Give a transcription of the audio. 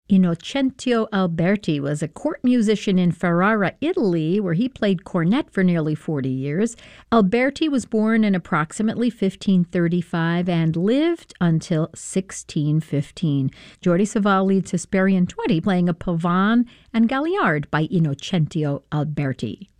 Innocentio Alberti was a court musician in Ferrara, Italy, where he played cornet for nearly 40 years. Alberti was born in approximately 1535 and lived until 1615. Jordi Savall leads Hesperian 20, playing a Pavane and Galliard by Innocentio Alberti.